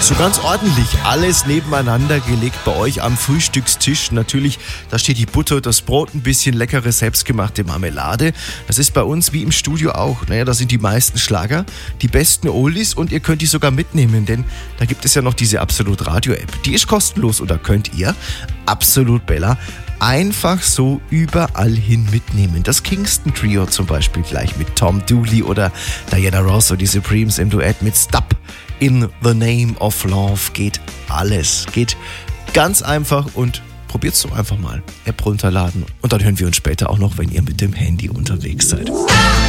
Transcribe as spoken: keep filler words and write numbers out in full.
So ganz ordentlich alles nebeneinander gelegt bei euch am Frühstückstisch. Natürlich, da steht die Butter, das Brot, ein bisschen leckere selbstgemachte Marmelade. Das ist bei uns wie im Studio auch. Naja, da sind die meisten Schlager, die besten Oldies und ihr könnt die sogar mitnehmen, denn da gibt es ja noch diese Absolut Radio App. Die ist kostenlos und da könnt ihr Absolut Bella einfach so überall hin mitnehmen. Das Kingston Trio zum Beispiel gleich mit Tom Dooley oder Diana Ross und die Supremes im Duett mit Stop. In the Name of Love geht alles. Geht ganz einfach und probiert's doch einfach mal. App runterladen und dann hören wir uns später auch noch, wenn ihr mit dem Handy unterwegs seid.